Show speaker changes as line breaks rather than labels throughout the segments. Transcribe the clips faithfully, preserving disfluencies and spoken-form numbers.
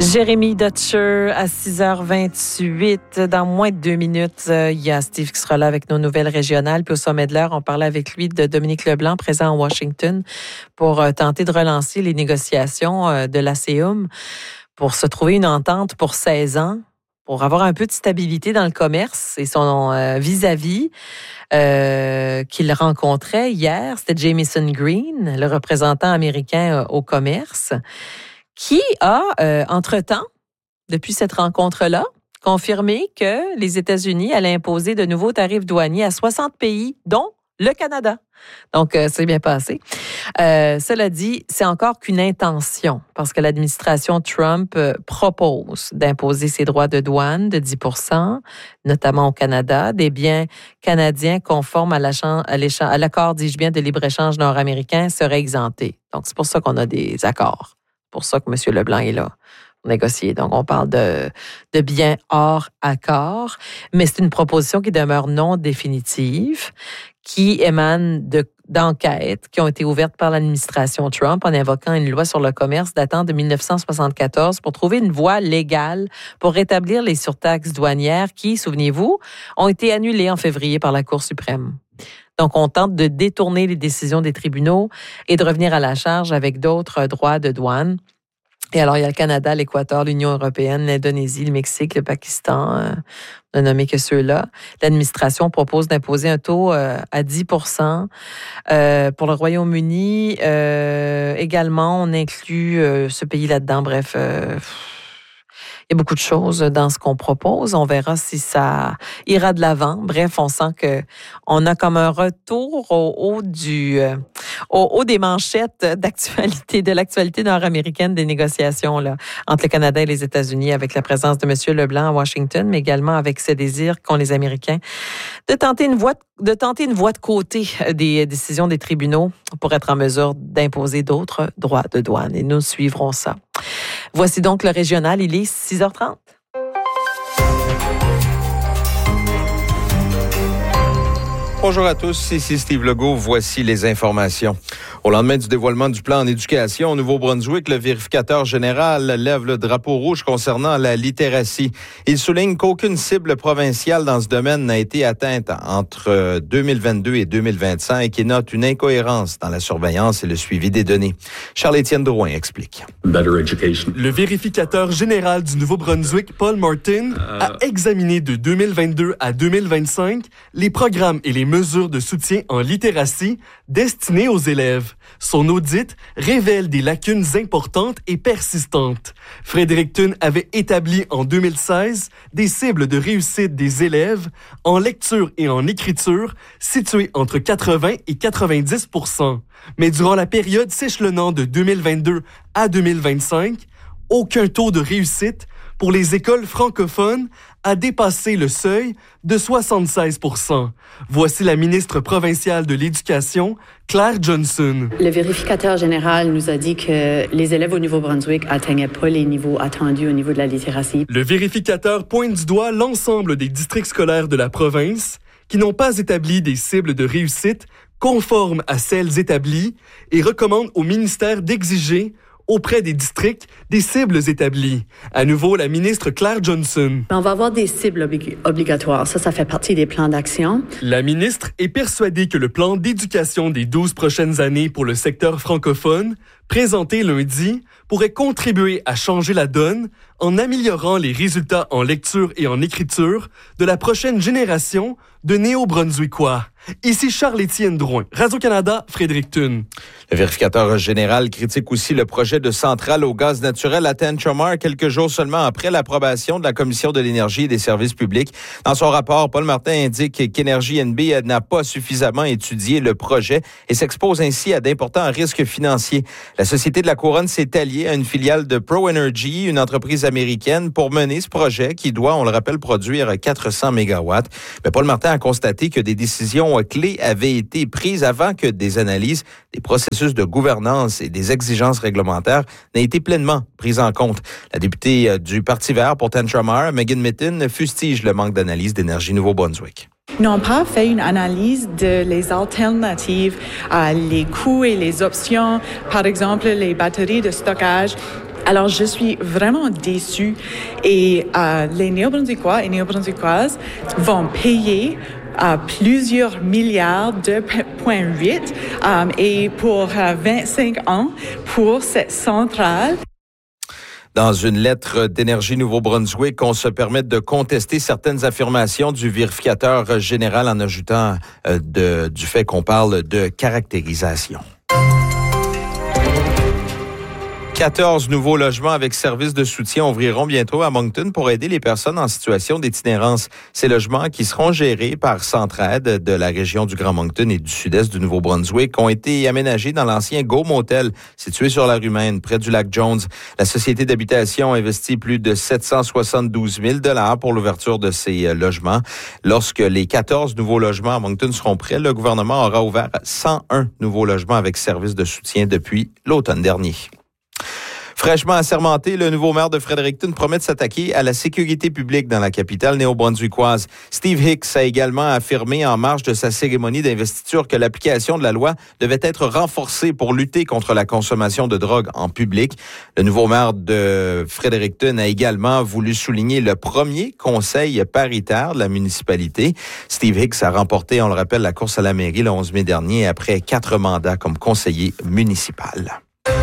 Jérémy Dutcher à six heures vingt-huit. Dans moins de deux minutes, il y a Steve qui sera là avec nos nouvelles régionales. Puis au sommet de l'heure, on parlait avec lui de Dominique Leblanc, présent à Washington, pour tenter de relancer les négociations de l'A C U M pour se trouver une entente pour seize ans, pour avoir un peu de stabilité dans le commerce et son euh, vis-à-vis euh, qu'il rencontrait hier. C'était Jamieson Green, le représentant américain euh, au commerce, qui a, euh, entre-temps, depuis cette rencontre-là, confirmé que les États-Unis allaient imposer de nouveaux tarifs douaniers à soixante pays, dont le Canada. Donc, euh, c'est bien passé. Euh, cela dit, c'est encore qu'une intention, parce que l'administration Trump euh, propose d'imposer ses droits de douane de dix pour cent, notamment au Canada, des biens canadiens conformes à, à, à l'accord, dis-je bien, de libre-échange nord-américain seraient exemptés. Donc, c'est pour ça qu'on a des accords. C'est pour ça que M. Leblanc est là pour négocier. Donc, on parle de, de biens hors accord, mais c'est une proposition qui demeure non définitive, qui émane de, d'enquêtes qui ont été ouvertes par l'administration Trump en invoquant une loi sur le commerce datant de dix-neuf cent soixante-quatorze pour trouver une voie légale pour rétablir les surtaxes douanières qui, souvenez-vous, ont été annulées en février par la Cour suprême. Donc, on tente de détourner les décisions des tribunaux et de revenir à la charge avec d'autres droits de douane. Et alors, il y a le Canada, l'Équateur, l'Union européenne, l'Indonésie, le Mexique, le Pakistan, euh, on n'a nommé que ceux-là. L'administration propose d'imposer un taux euh, à dix pour cent. Euh, pour le Royaume-Uni, euh, également, on inclut euh, ce pays là-dedans. Bref, euh, il y a beaucoup de choses dans ce qu'on propose. On verra si ça ira de l'avant. Bref, on sent que on a comme un retour au haut du, euh, au haut des manchettes d'actualité, de l'actualité nord-américaine des négociations là entre le Canada et les États-Unis, avec la présence de M. Leblanc à Washington, mais également avec ce désir qu'ont les Américains de tenter une voie de tenter une voie de côté des décisions des tribunaux pour être en mesure d'imposer d'autres droits de douane. Et nous suivrons ça. Voici donc le régional, il est six heures trente.
Bonjour à tous, ici Steve Legault. Voici les informations. Au lendemain du dévoilement du plan en éducation au Nouveau-Brunswick, le vérificateur général lève le drapeau rouge concernant la littératie. Il souligne qu'aucune cible provinciale dans ce domaine n'a été atteinte entre deux mille vingt-deux et deux mille vingt-cinq et note une incohérence dans la surveillance et le suivi des données. Charles-Étienne Drouin explique.
Le vérificateur général du Nouveau-Brunswick, Paul Martin, a examiné de deux mille vingt-deux à deux mille vingt-cinq les programmes et les mesures de soutien en littératie destinées aux élèves. Son audit révèle des lacunes importantes et persistantes. Fredericton avait établi en deux mille seize des cibles de réussite des élèves en lecture et en écriture situées entre quatre-vingts et quatre-vingt-dix pour cent. Mais durant la période s'échelonnant de deux mille vingt-deux à deux mille vingt-cinq, aucun taux de réussite pour les écoles francophones a dépassé le seuil de soixante-seize pour cent. Voici la ministre provinciale de l'Éducation, Claire Johnson.
Le vérificateur général nous a dit que les élèves au Nouveau-Brunswick n'atteignaient pas les niveaux attendus au niveau de la littératie.
Le vérificateur pointe du doigt l'ensemble des districts scolaires de la province qui n'ont pas établi des cibles de réussite conformes à celles établies et recommande au ministère d'exiger auprès des districts des cibles établies. À nouveau, la ministre Claire Johnson.
On va avoir des cibles oblig- obligatoires. Ça, ça fait partie des plans d'action.
La ministre est persuadée que le plan d'éducation des douze prochaines années pour le secteur francophone, présenté lundi, pourrait contribuer à changer la donne en améliorant les résultats en lecture et en écriture de la prochaine génération de Néo-Brunswickois. Ici Charles-Étienne Drouin, Radio-Canada, Fredericton.
Le vérificateur général critique aussi le projet de centrale au gaz naturel à Tantramar quelques jours seulement après l'approbation de la Commission de l'énergie et des services publics. Dans son rapport, Paul Martin indique qu'Énergie N B n'a pas suffisamment étudié le projet et s'expose ainsi à d'importants risques financiers. La Société de la Couronne s'est alliée à une filiale de ProEnergy, une entreprise américaine, pour mener ce projet qui doit, on le rappelle, produire quatre cents mégawatts. Mais Paul Martin a constaté que des décisions clés avaient été prises avant que des analyses, des processus de gouvernance et des exigences réglementaires n'aient été pleinement prises en compte. La députée du Parti vert pour Tantramar, Megan Mitton, fustige le manque d'analyse d'Énergie Nouveau-Brunswick.
N'ont pas fait une analyse de les alternatives, euh, les coûts et les options, par exemple les batteries de stockage Alors, je suis vraiment déçue et euh, les Néo-Brunswickois et Néo-Brunswickoises vont payer euh, plusieurs milliards de point huit euh, et pour euh, vingt-cinq ans pour cette centrale.
Dans une lettre d'Énergie Nouveau-Brunswick, on se permet de contester certaines affirmations du vérificateur général en ajoutant euh, de, du fait qu'on parle de caractérisation. quatorze nouveaux logements avec services de soutien ouvriront bientôt à Moncton pour aider les personnes en situation d'itinérance. Ces logements, qui seront gérés par Centraide de la région du Grand Moncton et du sud-est du Nouveau-Brunswick, ont été aménagés dans l'ancien Go Motel, situé sur la rue Maine, près du lac Jones. La société d'habitation a investi plus de sept cent soixante-douze mille dollars pour l'ouverture de ces logements. Lorsque les quatorze nouveaux logements à Moncton seront prêts, le gouvernement aura ouvert cent un nouveaux logements avec services de soutien depuis l'automne dernier. Fraîchement assermenté, le nouveau maire de Fredericton promet de s'attaquer à la sécurité publique dans la capitale néo-brunswickoise. Steve Hicks a également affirmé en marge de sa cérémonie d'investiture que l'application de la loi devait être renforcée pour lutter contre la consommation de drogue en public. Le nouveau maire de Fredericton a également voulu souligner le premier conseil paritaire de la municipalité. Steve Hicks a remporté, on le rappelle, la course à la mairie le onze mai dernier après quatre mandats comme conseiller municipal.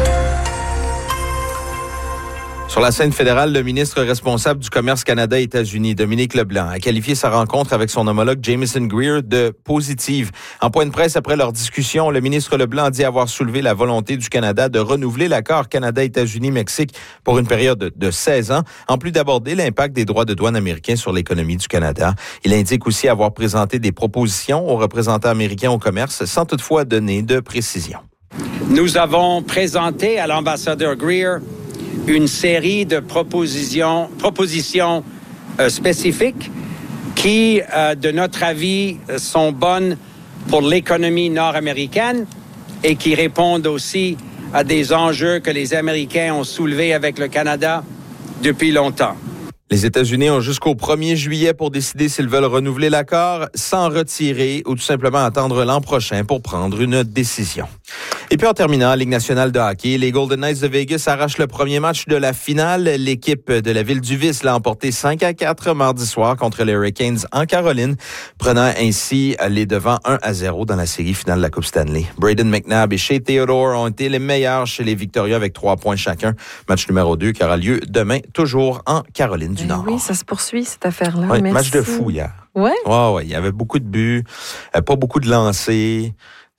Sur la scène fédérale, le ministre responsable du commerce Canada-États-Unis, Dominique Leblanc, a qualifié sa rencontre avec son homologue Jameson Greer de positive. En point de presse après leur discussion, le ministre Leblanc a dit avoir soulevé la volonté du Canada de renouveler l'accord Canada-États-Unis-Mexique pour une période de seize ans, en plus d'aborder l'impact des droits de douane américains sur l'économie du Canada. Il indique aussi avoir présenté des propositions aux représentants américains au commerce, sans toutefois donner de précision.
Nous avons présenté à l'ambassadeur Greer une série de propositions, propositions euh, spécifiques qui, euh, de notre avis, sont bonnes pour l'économie nord-américaine et qui répondent aussi à des enjeux que les Américains ont soulevés avec le Canada depuis longtemps.
Les États-Unis ont jusqu'au premier juillet pour décider s'ils veulent renouveler l'accord, s'en retirer ou tout simplement attendre l'an prochain pour prendre une décision. Et puis en terminant, Ligue nationale de hockey, les Golden Knights de Vegas arrachent le premier match de la finale. L'équipe de la ville du Vice l'a emporté cinq à quatre mardi soir contre les Hurricanes en Caroline, prenant ainsi les devants un à zéro dans la série finale de la Coupe Stanley. Braden McNabb et Shea Theodore ont été les meilleurs chez les Victorieux avec trois points chacun. Match numéro deux qui aura lieu demain, toujours en Caroline du Nord.
Oui, ça se poursuit, cette affaire-là.
Ouais,
Merci.
Match de fou hier.
Oui?
Ouais, ouais, il y avait beaucoup de buts, euh, pas beaucoup de lancers.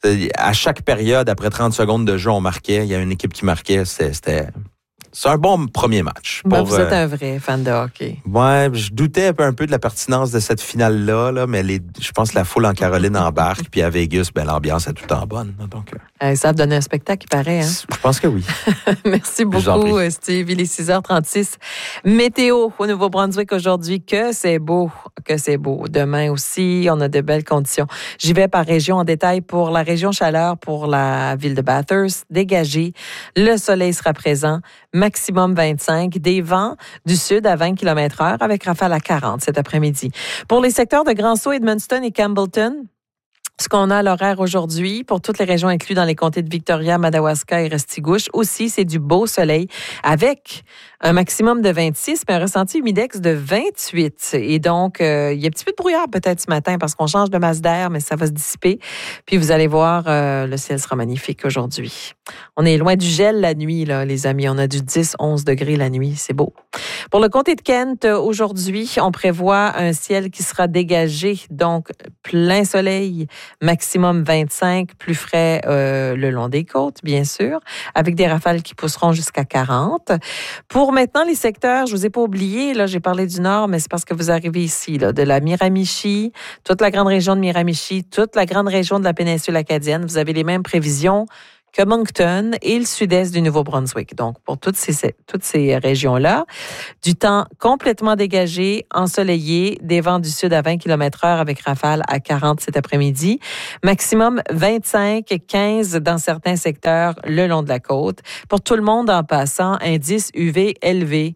À chaque période, après trente secondes de jeu, on marquait. Il y a une équipe qui marquait. C'était, c'était... C'est un bon premier match.
Pour,
ben,
vous êtes
euh,
un vrai fan de hockey.
Ouais, je doutais un peu, un peu de la pertinence de cette finale-là, là, mais les, je pense que la foule en Caroline embarque, puis à Vegas, ben, l'ambiance est tout le temps bonne. Donc,
euh, ça a donné un spectacle, il paraît. Hein?
Je pense que oui.
Merci beaucoup, Steve. Il est six heures trente-six. Météo au Nouveau-Brunswick aujourd'hui, que c'est beau, que c'est beau. Demain aussi, on a de belles conditions. J'y vais par région en détail pour la région chaleur, pour la ville de Bathurst, dégagée. Le soleil sera présent. Maximum vingt-cinq, des vents du sud à vingt kilomètres heure avec rafale à quarante cet après-midi. Pour les secteurs de Grand-Sault, Edmundston et Campbellton, ce qu'on a à l'horaire aujourd'hui, pour toutes les régions incluses dans les comtés de Victoria, Madawaska et Restigouche, aussi, c'est du beau soleil avec un maximum de vingt-six, mais un ressenti humidex de vingt-huit. Et donc, euh, il y a un petit peu de brouillard peut-être ce matin parce qu'on change de masse d'air, mais ça va se dissiper. Puis vous allez voir, euh, le ciel sera magnifique aujourd'hui. On est loin du gel la nuit, là, les amis. On a du dix à onze degrés la nuit. C'est beau. Pour le comté de Kent, aujourd'hui, on prévoit un ciel qui sera dégagé, donc plein soleil, maximum vingt-cinq, plus frais euh, le long des côtes, bien sûr, avec des rafales qui pousseront jusqu'à quarante. Pour maintenant, les secteurs, je vous ai pas oublié, là, j'ai parlé du Nord, mais c'est parce que vous arrivez ici, là, de la Miramichi, toute la grande région de Miramichi, toute la grande région de la péninsule acadienne. Vous avez les mêmes prévisions que Moncton et le sud-est du Nouveau-Brunswick. Donc, pour toutes ces, toutes ces régions-là, du temps complètement dégagé, ensoleillé, des vents du sud à vingt kilomètres heure avec rafale à quarante cet après-midi. Maximum vingt-cinq, quinze dans certains secteurs le long de la côte. Pour tout le monde en passant, indice U V élevé.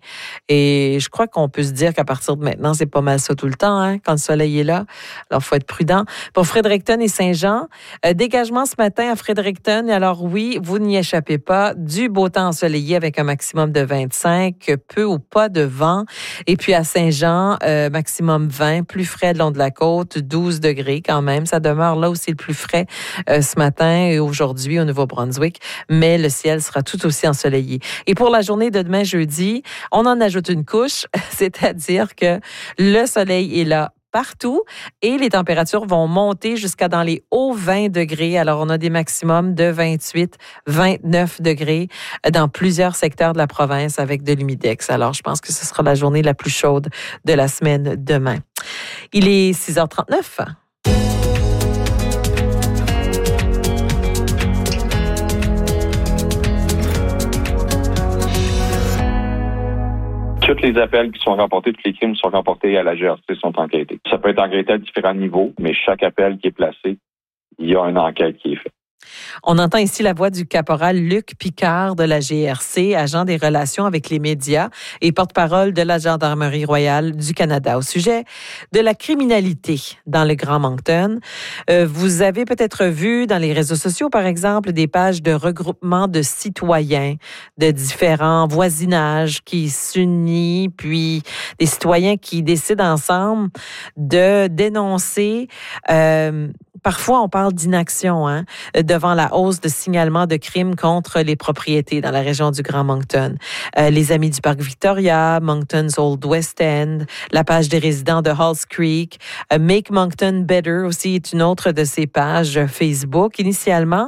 Et je crois qu'on peut se dire qu'à partir de maintenant, c'est pas mal ça tout le temps, hein, quand le soleil est là. Alors, il faut être prudent. Pour Fredericton et Saint-Jean, euh, dégagement ce matin à Fredericton et alors oui, vous n'y échappez pas. Du beau temps ensoleillé avec un maximum de vingt-cinq, peu ou pas de vent. Et puis à Saint-Jean, euh, maximum vingt, plus frais le long de la côte, douze degrés quand même. Ça demeure là aussi le plus frais euh, ce matin et aujourd'hui au Nouveau-Brunswick, mais le ciel sera tout aussi ensoleillé. Et pour la journée de demain jeudi, on en ajoute une couche, c'est-à-dire que le soleil est là partout et les températures vont monter jusqu'à dans les hauts vingt degrés. Alors, on a des maximums de vingt-huit, vingt-neuf degrés dans plusieurs secteurs de la province avec de l'humidex. Alors, je pense que ce sera la journée la plus chaude de la semaine demain. Il est six heures trente-neuf.
Tous les appels qui sont rapportés, tous les crimes qui sont rapportés à la G R C sont enquêtés. Ça peut être enquêté à différents niveaux, mais chaque appel qui est placé, il y a une enquête qui est faite.
On entend ici la voix du caporal Luc Picard de la G R C, agent des relations avec les médias et porte-parole de la Gendarmerie royale du Canada. Au sujet de la criminalité dans le Grand Moncton, euh, vous avez peut-être vu dans les réseaux sociaux, par exemple, des pages de regroupement de citoyens de différents voisinages qui s'unissent, puis des citoyens qui décident ensemble de dénoncer... Euh, Parfois, on parle d'inaction hein, devant la hausse de signalements de crimes contre les propriétés dans la région du Grand Moncton. Euh, les Amis du Parc Victoria, Moncton's Old West End, la page des résidents de Halls Creek, euh, Make Moncton Better aussi est une autre de ces pages Facebook. Initialement,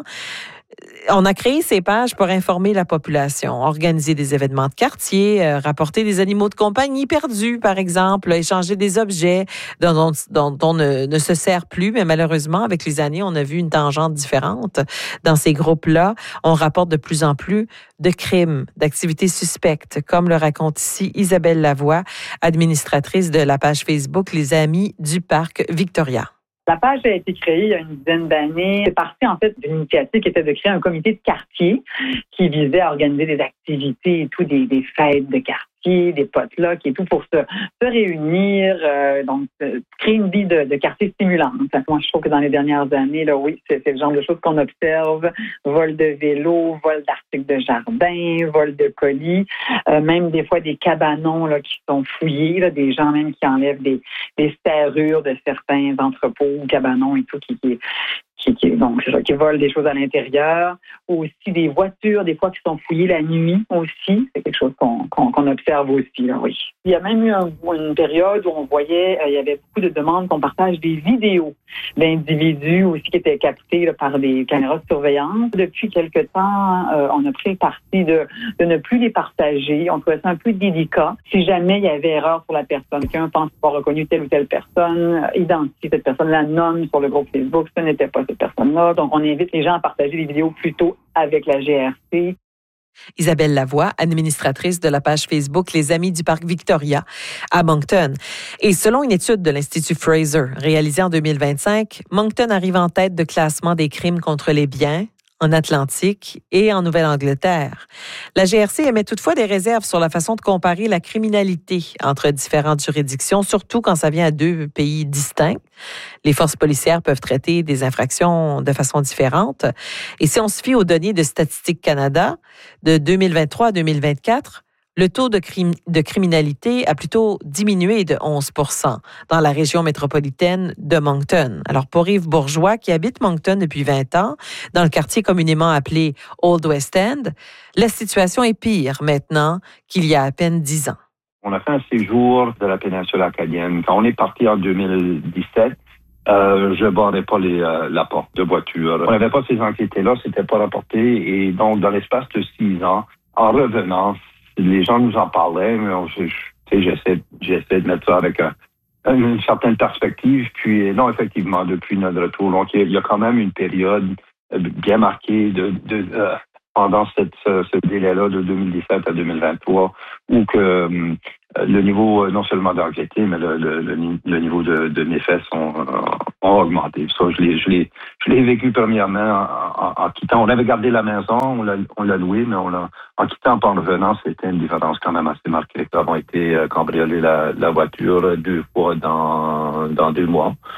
on a créé ces pages pour informer la population, organiser des événements de quartier, euh, rapporter des animaux de compagnie perdus, par exemple, échanger des objets dont, dont, dont on ne, ne se sert plus. Mais malheureusement, avec les années, on a vu une tangente différente dans ces groupes-là. On rapporte de plus en plus de crimes, d'activités suspectes, comme le raconte ici Isabelle Lavoie, administratrice de la page Facebook Les Amis du Parc Victoria.
La page a été créée il y a une dizaine d'années. C'est parti en fait d'une initiative qui était de créer un comité de quartier qui visait à organiser des activités et tout, des, des fêtes de quartier, des potlucks et tout pour se, se réunir, euh, donc euh, créer une vie de, de quartier stimulante. Moi, je trouve que dans les dernières années, là, oui, c'est, c'est le genre de choses qu'on observe. Vol de vélo, vol d'articles de jardin, vol de colis, euh, même des fois des cabanons là, qui sont fouillés, là, des gens même qui enlèvent des, des serrures de certains entrepôts ou cabanons et tout, qui, qui, qui, qui, donc, c'est ça, qui volent des choses à l'intérieur. Aussi des voitures, des fois, qui sont fouillées la nuit aussi. C'est quelque chose qu'on, qu'on, qu'on observe aussi, là, oui. Il y a même eu un, une période où on voyait, euh, il y avait beaucoup de demandes qu'on partage des vidéos d'individus aussi qui étaient captés là, par des caméras de surveillance. Depuis quelque temps, euh, on a pris parti de, de ne plus les partager. On trouvait ça un peu délicat. Si jamais il y avait erreur sur la personne, quelqu'un pense avoir reconnu telle ou telle personne, identifie cette personne-là, nomme sur le groupe Facebook, ce n'était pas cette personne-là. Donc, on invite les gens à partager les vidéos plutôt avec la G R C.
Isabelle Lavoie, administratrice de la page Facebook Les Amis du Parc Victoria à Moncton. Et selon une étude de l'Institut Fraser réalisée en deux mille vingt-cinq, Moncton arrive en tête de classement des crimes contre les biens en Atlantique et en Nouvelle-Angleterre. La G R C émet toutefois des réserves sur la façon de comparer la criminalité entre différentes juridictions, surtout quand ça vient à deux pays distincts. Les forces policières peuvent traiter des infractions de façon différente. Et si on se fie aux données de Statistique Canada de deux mille vingt-trois à deux mille vingt-quatre, le taux de, crime, de criminalité a plutôt diminué de onze pour cent dans la région métropolitaine de Moncton. Alors, pour Yves Bourgeois, qui habite Moncton depuis vingt ans, dans le quartier communément appelé Old West End, la situation est pire maintenant qu'il y a à peine dix ans.
On a fait un séjour de la péninsule acadienne. Quand on est parti en deux mille dix-sept, euh, je ne barrais pas les, euh, la porte de voiture. On n'avait pas ces anxiétés-là, c'était pas rapporté. Et donc, dans l'espace de six ans, en revenant, les gens nous en parlaient, mais on, je, je, j'essaie, j'essaie de mettre ça avec un, une certaine perspective. Puis, non, effectivement, depuis notre retour, donc il y a quand même une période bien marquée de, de euh, pendant cette, ce, ce délai-là de deux mille dix-sept à deux mille vingt-trois, où que euh, le niveau non seulement d'anxiété, mais le, le, le, le niveau de, de méfaits sont, euh, ont augmenté. Ça, je l'ai, je l'ai, je l'ai vécu premièrement en, en, en quittant. On avait gardé la maison, on l'a, on l'a loué, mais on l'a, en quittant en revenant, c'était une différence quand même assez marquée. Nous avons été euh, cambriolés la, la voiture deux fois dans, dans deux mois.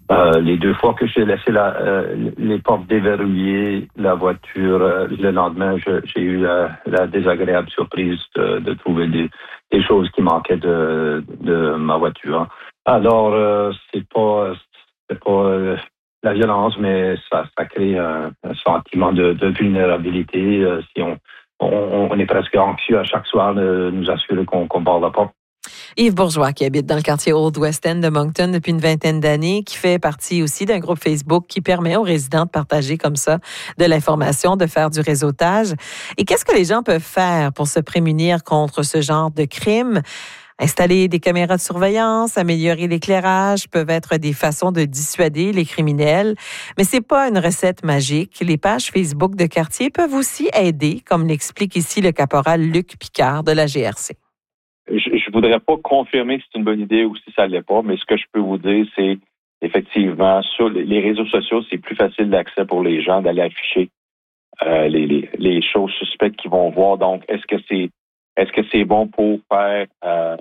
Euh, les deux fois que j'ai laissé la, euh, les portes déverrouillées, la voiture, euh, le lendemain, je, j'ai eu la, la désagréable surprise de, de trouver des, des choses qui manquaient de, de ma voiture. Alors, euh, c'est pas, c'est pas euh, la violence, mais ça, ça crée un, un sentiment de, de vulnérabilité. Euh, si on, on, on est presque anxieux à chaque soir de nous assurer qu'on, qu'on barre la porte.
Yves Bourgeois, qui habite dans le quartier Old West End de Moncton depuis une vingtaine d'années, qui fait partie aussi d'un groupe Facebook qui permet aux résidents de partager comme ça de l'information, de faire du réseautage. Et qu'est-ce que les gens peuvent faire pour se prémunir contre ce genre de crimes? Installer des caméras de surveillance, améliorer l'éclairage peuvent être des façons de dissuader les criminels. Mais c'est pas une recette magique. Les pages Facebook de quartier peuvent aussi aider, comme l'explique ici le caporal Luc Picard de la G R C.
Je ne voudrais pas confirmer que c'est une bonne idée ou si ça ne l'est pas, mais ce que je peux vous dire, c'est effectivement, sur les réseaux sociaux, c'est plus facile d'accès pour les gens d'aller afficher euh, les, les, les choses suspectes qu'ils vont voir. Donc, est-ce que c'est est-ce que c'est bon pour faire euh,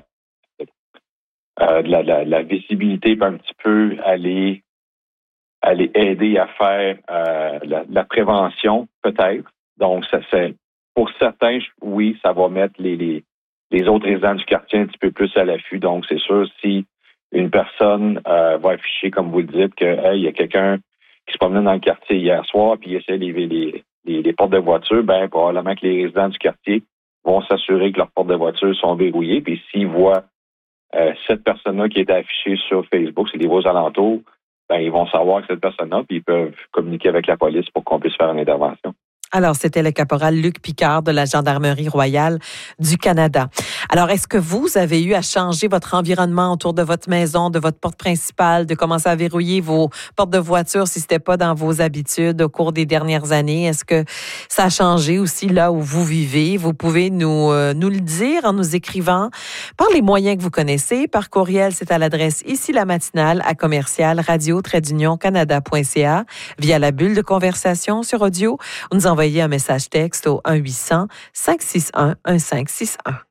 euh, de la, la, la visibilité, puis un petit peu aller, aller aider à faire euh, la, la prévention, peut-être. Donc, ça c'est pour certains, oui, ça va mettre les, les les autres résidents du quartier un petit peu plus à l'affût. Donc, c'est sûr, si une personne euh, va afficher, comme vous le dites, que hey, il y a quelqu'un qui se promenait dans le quartier hier soir puis il essaie de lever les, les, les portes de voiture, ben probablement que les résidents du quartier vont s'assurer que leurs portes de voiture sont verrouillées. Puis s'ils voient euh, cette personne-là qui est affichée sur Facebook, c'est des voix alentours, ben ils vont savoir que cette personne-là, puis ils peuvent communiquer avec la police pour qu'on puisse faire une intervention.
Alors, c'était le caporal Luc Picard de la Gendarmerie royale du Canada. Alors, est-ce que vous avez eu à changer votre environnement autour de votre maison, de votre porte principale, de commencer à verrouiller vos portes de voiture si c'était pas dans vos habitudes au cours des dernières années? Est-ce que ça a changé aussi là où vous vivez? Vous pouvez nous, euh, nous le dire en nous écrivant par les moyens que vous connaissez. Par courriel, c'est à l'adresse ici la matinale à commercial radio trait d'union canada point c a via la bulle de conversation sur audio. Vous nous envoyez un message texte au un huit cents cinq six un un cinq six un.